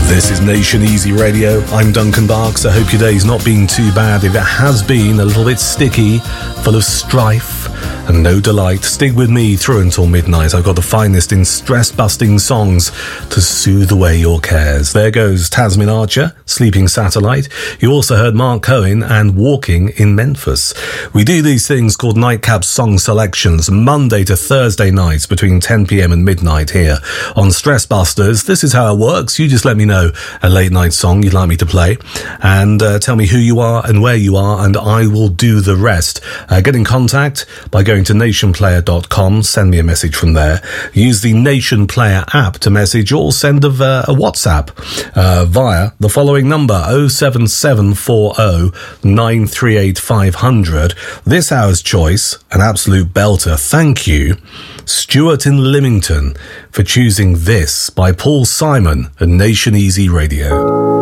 This is Nation Easy Radio. I'm Duncan Barks. I hope your day's not been too bad. If it has been a little bit sticky, full of strife and no delight, stick with me through until midnight. I've got the finest in stress-busting songs to soothe away your cares. There goes Tasmin Archer, Sleeping Satellite. You also heard Mark Cohen and Walking in Memphis. We do these things called Nightcap Song Selections, Monday to Thursday nights between 10 p.m. and midnight here on Stress Busters. This is how it works. You just let me know a late night song you'd like me to play and tell me who you are and where you are, and I will do the rest. Get in contact by going to nationplayer.com. Send me a message from there. Use the Nation Player app to message or send a WhatsApp via the following number: 07740 938 500. This hour's choice, an absolute belter. Thank you, Stuart in Lymington, for choosing this by Paul Simon and Nation Easy Radio.